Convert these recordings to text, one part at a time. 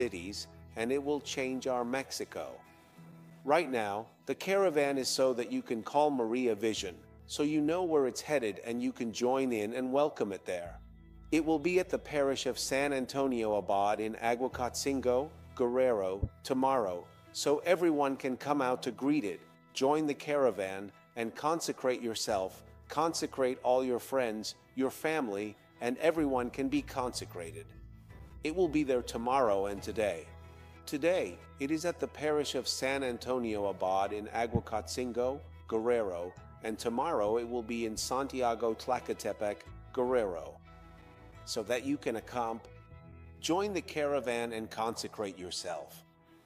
cities, and it will change our Mexico. Right now, the caravan is so that you can call Maria Vision, so you know where it's headed and you can join in and welcome it there. It will be at the parish of San Antonio Abad in Aguacatzingo, Guerrero, tomorrow, so everyone can come out to greet it, join the caravan, and consecrate yourself, consecrate all your friends, your family, and everyone can be consecrated. It will be there tomorrow and today. Today, it is at the parish of San Antonio Abad in Aguacatzingo, Guerrero, and tomorrow it will be in Santiago Tlacotepec, Guerrero. So that you can join the caravan and consecrate yourself.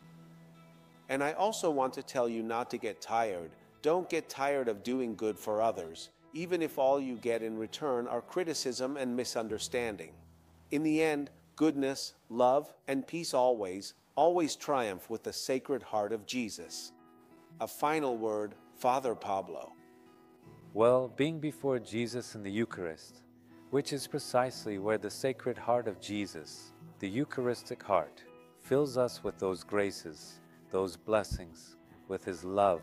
And I also want to tell you not to get tired. Don't get tired of doing good for others, even if all you get in return are criticism and misunderstanding. In the end, goodness, love, and peace always triumph with the Sacred Heart of Jesus. A final word, Father Pablo. Well, being before Jesus in the Eucharist, which is precisely where the Sacred Heart of Jesus, the Eucharistic heart, fills us with those graces, those blessings, with His love.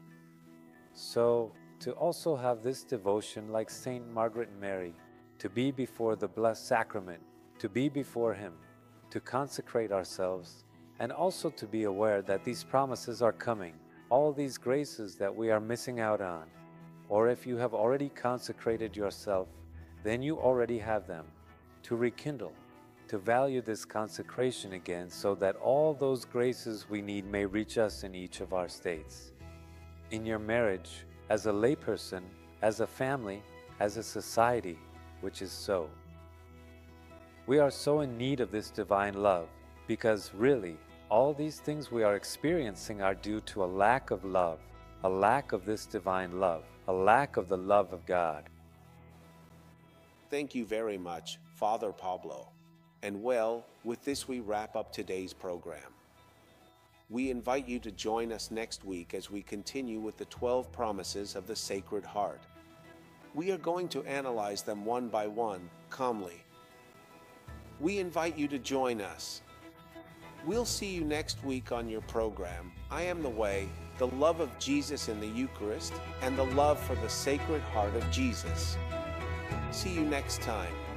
So, to also have this devotion like Saint Margaret Mary, to be before the Blessed Sacrament, to be before Him, to consecrate ourselves, and also to be aware that these promises are coming, all these graces that we are missing out on. Or if you have already consecrated yourself, then you already have them, to rekindle, to value this consecration again so that all those graces we need may reach us in each of our states. In your marriage, as a layperson, as a family, as a society, which is so. We are so in need of this divine love, because really, all these things we are experiencing are due to a lack of love, a lack of this divine love, a lack of the love of God. Thank you very much, Father Pablo. And well, with this we wrap up today's program. We invite you to join us next week as we continue with the 12 promises of the Sacred Heart. We are going to analyze them one by one, calmly. We invite you to join us. We'll see you next week on your program, I Am the Way, the love of Jesus in the Eucharist, and the love for the Sacred Heart of Jesus. See you next time.